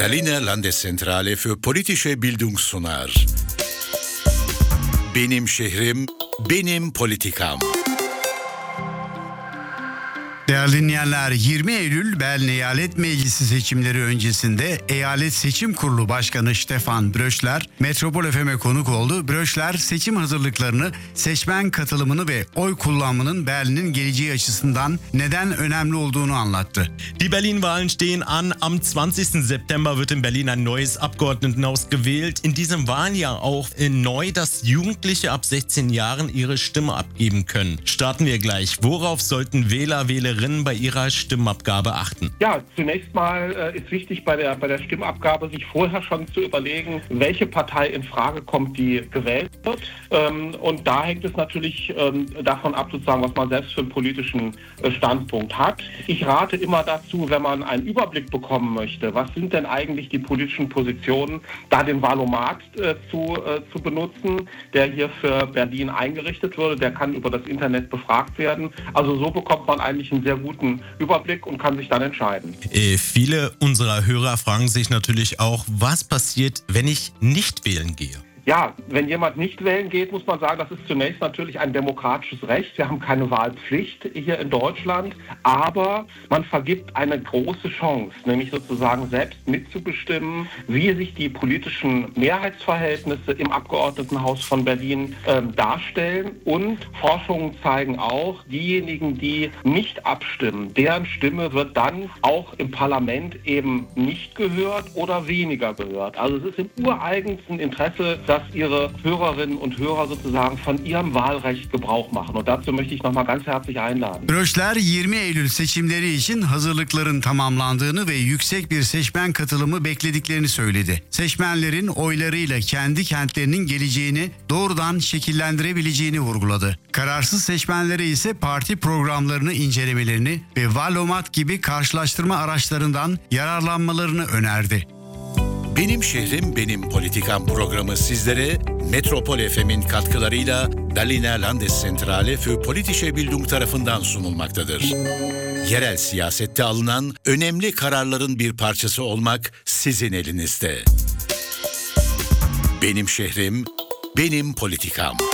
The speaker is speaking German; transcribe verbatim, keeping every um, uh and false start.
Berliner Landeszentrale für politische Bildung sunar. Benim şehrim, benim politikam. Değerli dinleyenler, yirmi Eylül Berlin Eyalet Meclisi seçimleri öncesinde Eyalet Seçim Kurulu Başkanı Stefan Bröschler, Metropol F M'e konuk oldu. Bröschler seçim hazırlıklarını, seçmen katılımını ve oy kullanmanın Berlin'in geleceği açısından neden önemli olduğunu anlattı. Die Berlin-Wahlen stehen an. Am zwanzigsten September wird in Berlin ein neues Abgeordnetenhaus gewählt. In diesem Wahljahr auch neu, dass Jugendliche ab sechzehn Jahren ihre Stimme abgeben können. Starten wir gleich. Worauf sollten Wähler, Wählerinnen bei ihrer Stimmabgabe achten? Ja, zunächst mal äh, ist wichtig bei der, bei der Stimmabgabe sich vorher schon zu überlegen, welche Partei in Frage kommt, die gewählt wird. Ähm, und da hängt es natürlich ähm, davon ab, sozusagen, was man selbst für einen politischen äh, Standpunkt hat. Ich rate immer dazu, wenn man einen Überblick bekommen möchte, was sind denn eigentlich die politischen Positionen, da den Wahlomat äh, zu, äh, zu benutzen, der hier für Berlin eingerichtet wurde. Der kann über das Internet befragt werden. Also so bekommt man eigentlich einen sehr guten Überblick und kann sich dann entscheiden. Äh, viele unserer Hörer fragen sich natürlich auch, was passiert, wenn ich nicht wählen gehe? Ja, wenn jemand nicht wählen geht, muss man sagen, das ist zunächst natürlich ein demokratisches Recht. Wir haben keine Wahlpflicht hier in Deutschland, aber man vergibt eine große Chance, nämlich sozusagen selbst mitzubestimmen, wie sich die politischen Mehrheitsverhältnisse im Abgeordnetenhaus von Berlin äh, darstellen. Und Forschungen zeigen auch, diejenigen, die nicht abstimmen, deren Stimme wird dann auch im Parlament eben nicht gehört oder weniger gehört. Also es ist im ureigensten Interesse, dass ihre Hörerinnen und Hörer sozusagen von ihrem Wahlrecht Gebrauch machen. Und dazu möchte ich nochmal ganz herzlich einladen. Bröschler yirmi Eylül seçimleri için hazırlıkların tamamlandığını ve yüksek bir seçmen katılımı beklediklerini söyledi. Seçmenlerin oylarıyla kendi kentlerinin geleceğini doğrudan şekillendirebileceğini vurguladı. Kararsız seçmenlere ise parti programlarını incelemelerini ve Valomat gibi karşılaştırma araçlarından yararlanmalarını önerdi. Benim şehrim, benim politikam programı sizlere Metropol F M'in katkılarıyla Berliner Landeszentrale für politische Bildung tarafından sunulmaktadır. Yerel siyasette alınan önemli kararların bir parçası olmak sizin elinizde. Benim şehrim, benim politikam.